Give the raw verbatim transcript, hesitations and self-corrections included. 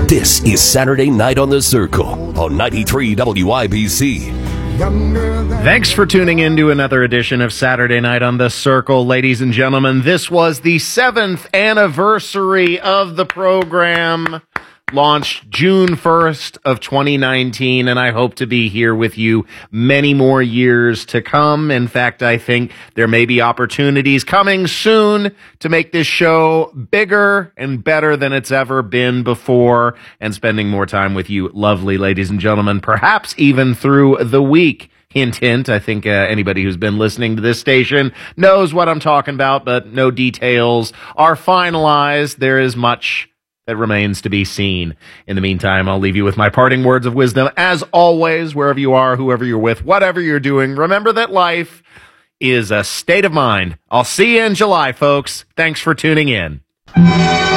This is Saturday Night on the Circle on ninety-three W I B C. Thanks for tuning in to another edition of Saturday Night on the Circle, ladies and gentlemen. This was the seventh anniversary of the program, launched June first of twenty nineteen, and I hope to be here with you many more years to come. In fact, I think there may be opportunities coming soon to make this show bigger and better than it's ever been before, and spending more time with you, lovely ladies and gentlemen, perhaps even through the week. Hint, hint. I think uh, anybody who's been listening to this station knows what I'm talking about, but no details are finalized. There is much that remains to be seen. In the meantime, I'll leave you with my parting words of wisdom. As always, wherever you are, whoever you're with, whatever you're doing, remember that life is a state of mind. I'll see you in July, folks. Thanks for tuning in.